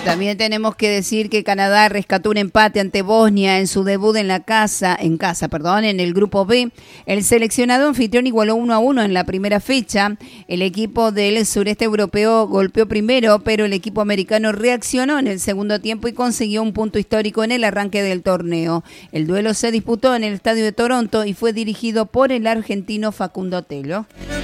También tenemos que decir que Canadá rescató un empate ante Bosnia en su debut en el grupo B. El seleccionado anfitrión igualó 1-1 en la primera fecha. El equipo del sureste europeo golpeó primero, pero el equipo americano reaccionó en el segundo tiempo y consiguió un punto histórico en el arranque del torneo. El duelo se disputó en el estadio de Toronto y fue dirigido por el argentino Facundo Telo.